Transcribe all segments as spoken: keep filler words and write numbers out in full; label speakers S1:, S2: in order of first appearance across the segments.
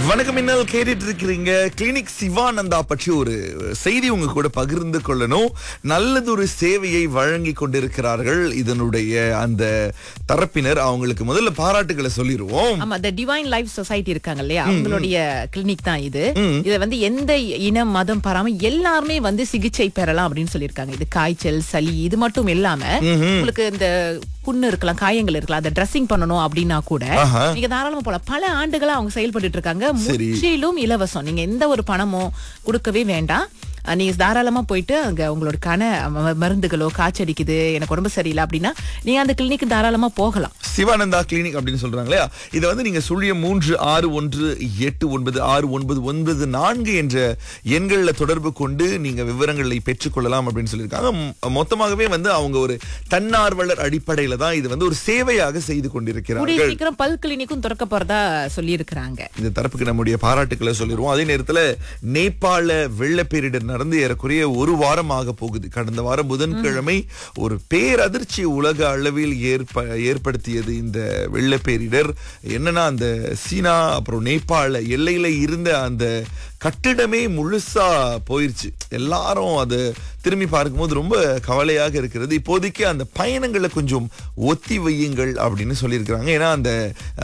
S1: வணக்கம், இன்னல் கேட்டுட்டு இருக்கிறீங்க. கிளினிக் சிவானந்தா பற்றி ஒரு செய்தி உங்க கூட பகிர்ந்து கொள்ளணும். நல்லதொரு சேவையை வழங்கி கொண்டிருக்கிறார்கள் இதனுடைய அந்த தரப்பினர். அவங்களுக்கு முதல்ல பாராட்டுகளை சொல்லிடுவோம்.
S2: ஆமா, the Divine Life Society இருக்காங்க இல்லையா, அவங்களுடைய கிளினிக் தான் இது. இத வந்து எந்த இனம் மதம் பாராம எல்லாருமே வந்து சிகிச்சை பெறலாம் அப்படின்னு சொல்லியிருக்காங்க. இது காய்ச்சல், சளி இது மட்டும் இல்லாம உங்களுக்கு இந்த புண்ணு இருக்கலாம், காயங்கள் இருக்கலாம், அதை ட்ரெஸ்ஸிங் பண்ணணும் அப்படின்னா கூட நீங்க தாராளமா போலாம். பல ஆண்டுகளா அவங்க செயல்பட்டு இருக்காங்க. முற்றிலும் இலவசம். நீங்க எந்த ஒரு பணமும் கொடுக்கவே வேண்டாம். நீங்க தாராளமா போயிட்டு அங்க உங்களுக்கான மருந்துகளோ, காய்ச்சடிக்குது, எனக்கு உடம்பு சரியில்லை அப்படின்னா நீங்க அந்த கிளினிக் தாராளமா போகலாம்.
S1: சிவானந்தா கிளினிக் அப்படின்னு சொல்றாங்க இல்லையா, இதை வந்து நீங்க சுழியம் மூன்று ஆறு ஒன்று எட்டு ஒன்பது ஆறு ஒன்பது ஒன்பது நான்கு என்ற எண்கள்ல தொடர்பு கொண்டு நீங்க விவரங்களை பெற்றுக்கொள்ளலாம் அப்படின்னு சொல்லியிருக்காங்க. மொத்தமாகவே வந்து அவங்க ஒரு தன்னார்வலர் அடிப்படையில தான் இது வந்து ஒரு சேவையாக செய்து கொண்டிருக்கிறார்கள்.
S2: சீக்கிரம் பல் கிளினிக்கும் திறக்க போறதா சொல்லி இருக்கிறாங்க.
S1: இந்த தரப்புக்கு நம்முடைய பாராட்டுக்களை சொல்லிடுவோம். அதே நேரத்துல நேபாள வெள்ளப்பேரிடர் நடந்து ஏறக்குறைய ஒரு வாரம் ஆக போகுது. கடந்த வாரம் புதன்கிழமை ஒரு பேரதிர்ச்சி உலக அளவில் ஏற்ப ஏற்படுத்தியது இந்த வெள்ளப்பேரிடர். என்னன்னா, அந்த சீனா அப்புறம் நேபாள எல்லையில இருந்த அந்த கட்டிடமே முழுசா போயிருச்சு. எல்லாரும் அதை திரும்பி பார்க்கும்போது ரொம்ப கவலையாக இருக்கிறது. இப்போதைக்கு அந்த பயணங்களை கொஞ்சம் ஒத்தி வையுங்கள் அப்படின்னு சொல்லியிருக்கிறாங்க. ஏன்னா அந்த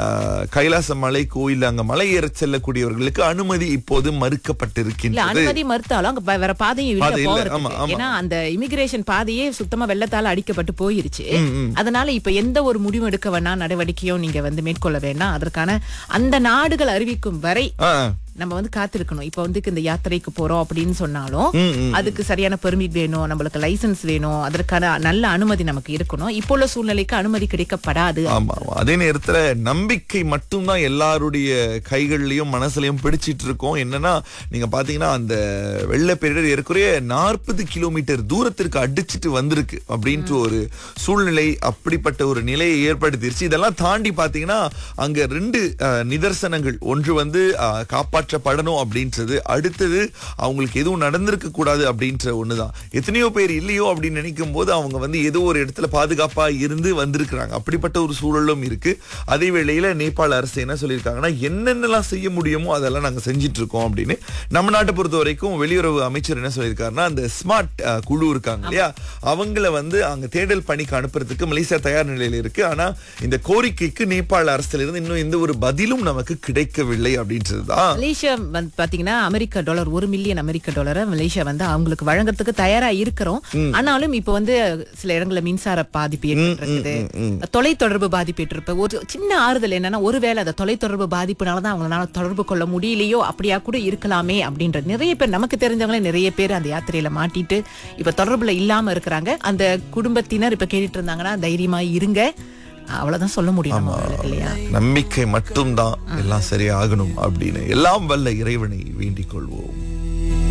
S1: கைலாச மலை கோயில் அங்க மலை ஏற செல்லக்கூடியவர்களுக்கு அனுமதி இப்போது மறுக்கப்பட்டிருக்கின்றது.
S2: அனுமதி மறுத்தாலும் அங்க வேற பாதையும் இல்ல. ஏன்னா அந்த இமிகிரேஷன் பாதையே சுத்தமா வெள்ளத்தால அடிக்கப்பட்டு போயிருச்சு. அதனால இப்ப எந்த ஒரு முடிவு எடுக்க வேணாம், நடவடிக்கையும் நீங்க வந்து மேற்கொள்ள வேண்டாம். அதற்கான அந்த நாடுகள் அறிவிக்கும் வரை நம்ம வந்து காத்திருக்கணும். இப்ப வந்து இந்த யாத்திரைக்கு போறோம் அப்படின்னு சொன்னாலும் அதுக்கு சரியான பெர்மிட் வேணும், நம்மளுக்கு லைசன்ஸ் வேணும், அதற்கான நல்ல அனுமதி நமக்கு இருக்கணும். இப்போ உள்ள சூழ்நிலைக்கு அனுமதி கிடைக்கப்படாது.
S1: அதே நேரத்துல நம்பிக்கை மட்டும்தான் எல்லாருடைய கைகள்லயும் மனசுலயும் பிடிச்சிட்டு இருக்கோம். என்னன்னா, நீங்க பாத்தீங்கன்னா அந்த வெள்ளப்பேரிடர் ஏற்குறைய நாற்பது கிலோமீட்டர் தூரத்திற்கு அடிச்சுட்டு வந்திருக்கு அப்படின்ட்டு ஒரு சூழ்நிலை, அப்படிப்பட்ட ஒரு நிலையை ஏற்படுத்திருச்சு. இதெல்லாம் தாண்டி பாத்தீங்கன்னா அங்க ரெண்டு நிதர்சனங்கள். ஒன்று வந்து காப்பாற்ற படணும் அப்படின்றது, அடுத்தது அவங்களுக்கு எதுவும் நடந்திருக்க கூடாது அப்படின்ற ஒண்ணுதான். எத்தனையோ பேர் இல்லையோ அப்படின்னு நினைக்கும் போது அவங்க வந்து ஏதோ ஒரு இடத்துல பாதுகாப்பா இருந்து வந்திருக்கிறாங்க. அப்படிப்பட்ட ஒரு சூழலும் இருக்கு. அதே வேளையில நேபாள அரசு என்ன சொல்லியிருக்காங்கன்னா, என்னென்னலாம் செய்ய முடியுமோ அதெல்லாம் நாங்க செஞ்சிட்டு இருக்கோம் அப்படின்னு. நம்ம நாட்டை பொறுத்த வரைக்கும் வெளியுறவு அமைச்சர் என்ன சொல்லியிருக்காருன்னா, அந்த ஸ்மார்ட் குழு இருக்காங்க இல்லையா, அவங்கள வந்து அங்க தேடல் பணிக்கு அனுப்புறதுக்கு மலேசியா தயார் நிலையில இருக்கு. ஆனா இந்த கோரிக்கைக்கு நேபாள அரசுல இருந்து இன்னும் எந்த ஒரு பதிலும் நமக்கு கிடைக்கவில்லை அப்படின்றதுதான்.
S2: மலேசியா வந்து பாத்தீங்கன்னா அமெரிக்க டாலர் ஒரு மில்லியன் அமெரிக்க டாலரை மலேசியா வந்து அவங்களுக்கு வழங்குறதுக்கு தயாரா இருக்கிறோம். ஆனாலும் இப்ப வந்து சில இடங்கள்ல மின்சார பாதிப்பு ஏற்பட்டிருக்குது, தொலைத்தொடர்பு பாதிப்பு ஏற்றிருப்ப. ஒரு சின்ன ஆறுதல் என்னன்னா, ஒருவேளை அந்த தொலைத்தொடர்பு பாதிப்புனாலதான் அவங்களால தொடர்பு கொள்ள முடியலையோ அப்படியா கூட இருக்கலாமே அப்படின்ற நிறைய பேர், நமக்கு தெரிஞ்சவங்களே நிறைய பேர் அந்த யாத்திரையில மாட்டிட்டு இப்ப தொடர்புல இல்லாம இருக்கிறாங்க. அந்த குடும்பத்தினர் இப்ப கேட்டுட்டு இருந்தாங்கன்னா தைரியமா இருங்க, அவ்வளவுதான் சொல்ல முடியும்.
S1: நம்பிக்கை மட்டும்தான் எல்லாம் சரியாகணும் அப்படின்னு எல்லாம் வல்ல இறைவனை வேண்டிக் கொள்வோம்.